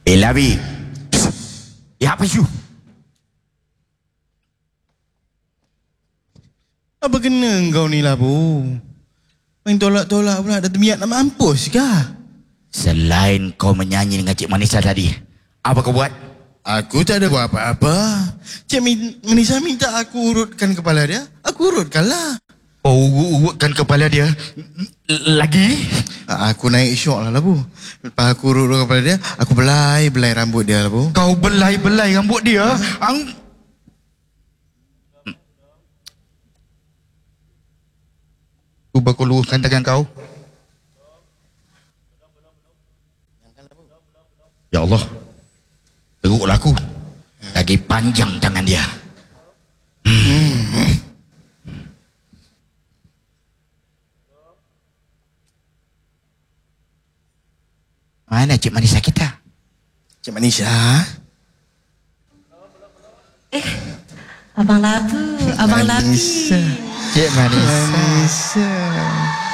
Labi. Ya apa isu? Apa kena kau ni lah, Bu? Main tolak-tolak pula. Dah terbiak nak mampus kah? Selain kau menyanyi dengan Cik Manisa tadi, apa kau buat? Aku tak ada buat apa-apa. Cik Manisa minta aku urutkan kepala dia. Aku urutkan lah. Oh, urutkan kepala dia lagi? Aku naik syok lah, Bu. Lepas aku urut kepala dia, aku belai rambut dia lah, Bu. Kau belai-belai rambut dia? Cuba kau luruskan tangan kau. Ya Allah, teruklah aku. Lagi panjang tangan dia. Mana Cik Manisa kita? Cik Manisa? Abang Labu, Abang Labi. Manisa. Cik Manisa. Manisa.